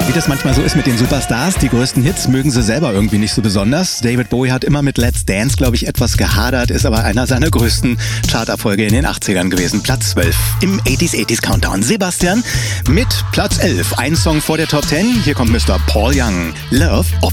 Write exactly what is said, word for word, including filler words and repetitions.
Wie das manchmal so ist mit den Superstars, die größten Hits mögen sie selber irgendwie nicht so besonders. David Bowie hat immer mit Let's Dance, glaube ich, etwas gehadert, ist aber einer seiner größten Charterfolge in den achtzigern gewesen. Platz zwölf im achtziger achtziger Countdown. Sebastian mit Platz elf, ein Song vor der Top zehn. Hier kommt Mister Paul Young, Love of